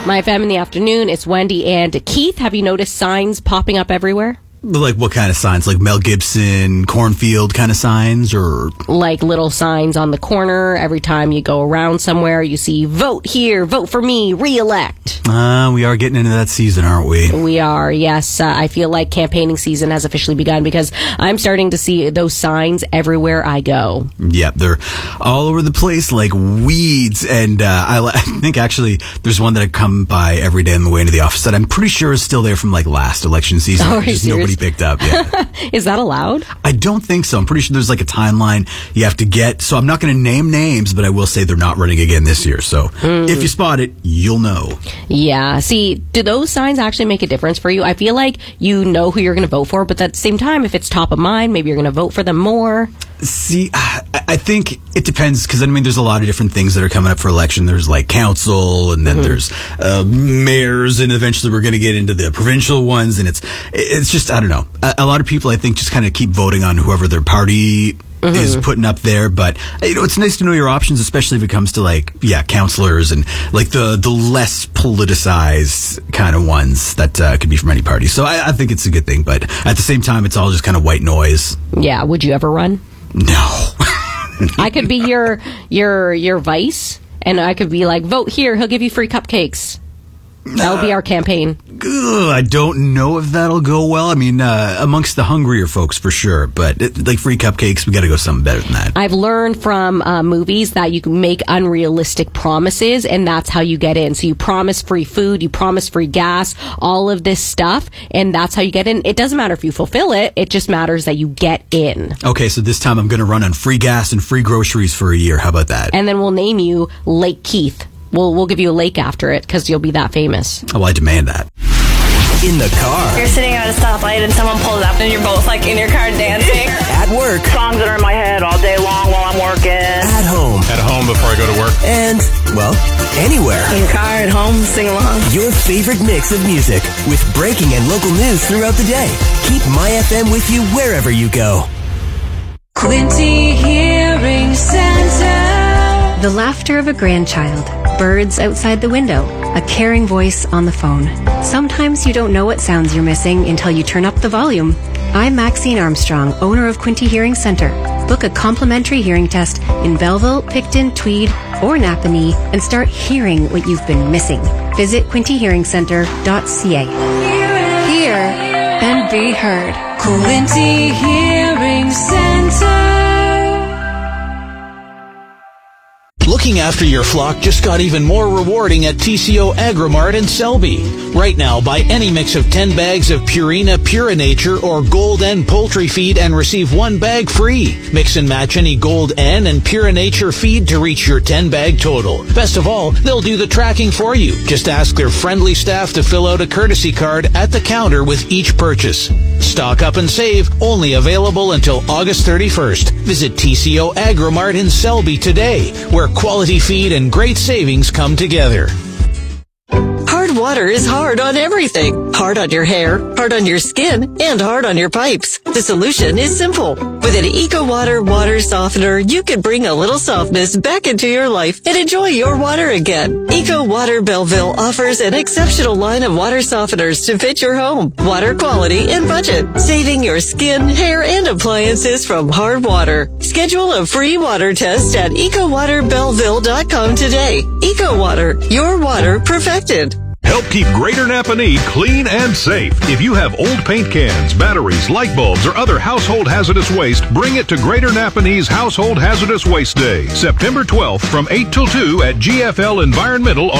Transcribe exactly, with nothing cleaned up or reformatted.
My F M in the afternoon, it's Wendy and Keith. Have you noticed signs popping up everywhere? Like what kind of signs? Like Mel Gibson, cornfield kind of signs, or like little signs on the corner. Every time you go around somewhere, you see vote here, vote for me, re-elect. Uh, we are getting into that season, aren't we? We are, yes. Uh, I feel like campaigning season has officially begun because I'm starting to see those signs everywhere I go. Yep, they're all over the place like weeds. And uh, I, I think actually there's one that I come by every day on the way into the office that I'm pretty sure is still there from like last election season. Oh, just nobody picked up. Yeah. Is that allowed? I don't think so. I'm pretty sure there's like a timeline you have to get. So I'm not going to name names, but I will say they're not running again this year. So mm. if you spot it, you'll know. Yeah. See, do those signs actually make a difference for you? I feel like you know who you're going to vote for, but at the same time, if it's top of mind, maybe you're going to vote for them more. See, I think it depends because I mean, there's a lot of different things that are coming up for election. There's like council, and then mm-hmm. there's uh, mayors, and eventually we're going to get into the provincial ones. And it's it's just I don't know. A, a lot of people I think just kind of keep voting on whoever their party mm-hmm. is putting up there. But you know, it's nice to know your options, especially if it comes to like yeah, councilors and like the the less politicized kind of ones that uh, could be from any party. So I, I think it's a good thing. But at the same time, it's all just kind of white noise. Yeah. Would you ever run? No. I could be your your your vice, and I could be like, vote here, he'll give you free cupcakes. That'll be our campaign. Ugh, I don't know if that'll go well. I mean, uh, amongst the hungrier folks for sure, but it, like free cupcakes, we got to go something better than that. I've learned from uh, movies that you can make unrealistic promises, and that's how you get in. So you promise free food, you promise free gas, all of this stuff, and that's how you get in. It doesn't matter if you fulfill it, it just matters that you get in. Okay, so this time I'm going to run on free gas and free groceries for a year. How about that? And then we'll name you Lake Keith. We'll we'll give you a lake after it because you'll be that famous. Oh, I demand that. In the car. You're sitting at a stoplight and someone pulls up and you're both like in your car dancing. At work. Songs that are in my head all day long while I'm working. At home. At home before I go to work. And, well, anywhere. In the car, at home, sing along. Your favorite mix of music with breaking and local news throughout the day. Keep My F M with you wherever you go. Quinte Hearing Center. The laughter of a grandchild, birds outside the window, a caring voice on the phone. Sometimes you don't know what sounds you're missing until you turn up the volume. I'm Maxine Armstrong, owner of Quinte Hearing Center. Book a complimentary hearing test in Belleville, Picton, Tweed, or Napanee and start hearing what you've been missing. Visit quinte hearing center dot c a. Hear and be heard. Quinte Hearing Center. Looking after your flock just got even more rewarding at T C O Agromart in Selby. Right now, buy any mix of ten bags of Purina Pura Nature or Gold N poultry feed and receive one bag free. Mix and match any Gold N and Pura Nature feed to reach your ten bag total. Best of all, they'll do the tracking for you. Just ask their friendly staff to fill out a courtesy card at the counter with each purchase. Stock up and save, only available until August thirty-first. Visit T C O Agromart in Selby today, where quality feed and great savings come together. Hard water is hard on everything. Hard on your hair, hard on your skin, and hard on your pipes. The solution is simple. With an EcoWater water softener, you can bring a little softness back into your life and enjoy your water again. EcoWater Belleville offers an exceptional line of water softeners to fit your home, water quality, and budget, saving your skin, hair, and appliances from hard water. Schedule a free water test at eco water belleville dot com today. EcoWater, your water perfected. Help keep Greater Napanee clean and safe. If you have old paint cans, batteries, light bulbs, or other household hazardous waste, bring it to Greater Napanee's Household Hazardous Waste Day, September twelfth from eight till two at G F L Environmental